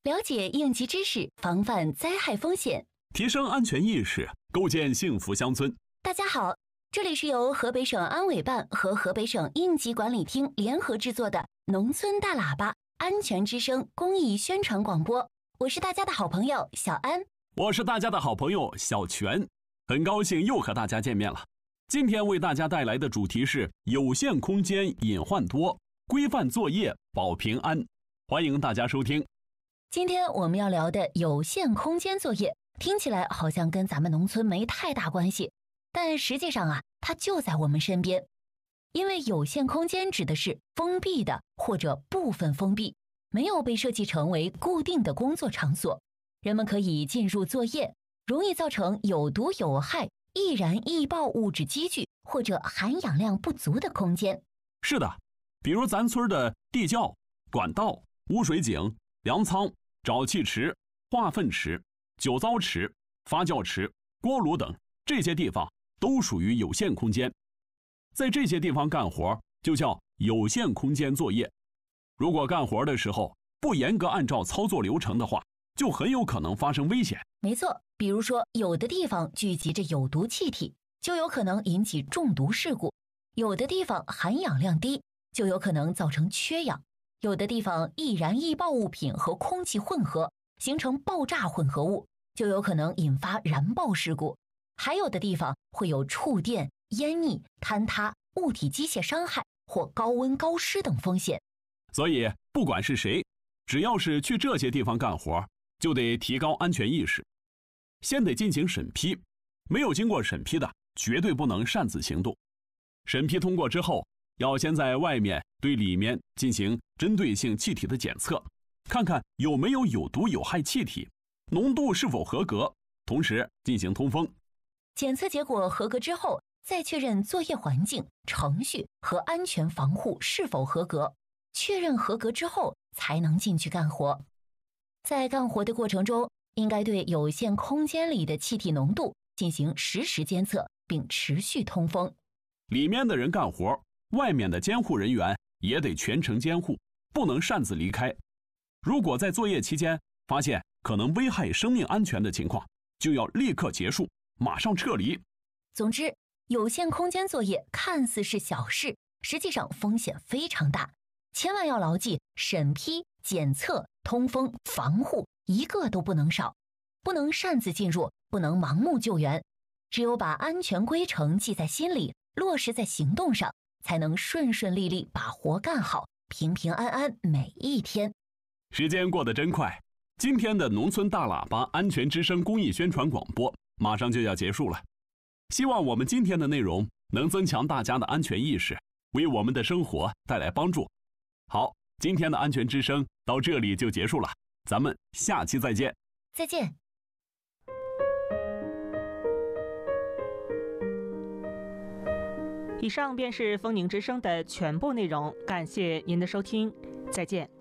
了解应急知识，防范灾害风险， 提升安全意识，构建幸福乡村。 大家好，这里是由河北省安委办和河北省应急管理厅联合制作的农村大喇叭安全之声公益宣传广播。我是大家的好朋友小安， 我是大家的好朋友小全，很高兴又和大家见面了。今天为大家带来的主题是有限空间隐患多，规范作业保平安。欢迎大家收听。 今天我们要聊的有限空间作业，听起来好像跟咱们农村没太大关系，但实际上它就在我们身边。因为有限空间指的是封闭的或者部分封闭，没有被设计成为固定的工作场所，人们可以进入作业，容易造成有毒有害、易燃易爆物质积聚或者含氧量不足的空间。 是的，比如咱村的地窖、管道、污水井、粮仓、沼气池、化粪池、酒糟池、发酵池、锅炉等，这些地方都属于有限空间。在这些地方干活就叫有限空间作业。如果干活的时候不严格按照操作流程的话，就很有可能发生危险。 没错，比如说有的地方聚集着有毒气体，就有可能引起中毒事故；有的地方含氧量低，就有可能造成缺氧；有的地方易燃易爆物品和空气混合，形成爆炸混合物，就有可能引发燃爆事故；还有的地方会有触电、烟溺、坍塌、物体机械伤害或高温高湿等风险。 所以不管是谁，只要是去这些地方干活，就得提高安全意识。先得进行审批，没有经过审批的绝对不能擅自行动。审批通过之后，要先在外面对里面进行针对性气体的检测，看看有没有有毒有害气体，浓度是否合格，同时进行通风。 检测结果合格之后，再确认作业环境、程序和安全防护是否合格，确认合格之后才能进去干活。在干活的过程中，应该对有限空间里的气体浓度进行实时监测，并持续通风。 里面的人干活，外面的监护人员也得全程监护，不能擅自离开。如果在作业期间发现可能危害生命安全的情况，就要立刻结束，马上撤离。 总之，有限空间作业看似是小事，实际上风险非常大，千万要牢记审批、检测、通风、防护一个都不能少，不能擅自进入，不能盲目救援。只有把安全规程记在心里，落实在行动上，才能顺顺利利把活干好，平平安安每一天。 时间过得真快，今天的农村大喇叭安全之声公益宣传广播马上就要结束了。希望我们今天的内容能增强大家的安全意识，为我们的生活带来帮助。好，今天的安全之声到这里就结束了，咱们下期再见。 再见。 以上便是风宁之声的全部内容，感谢您的收听，再见。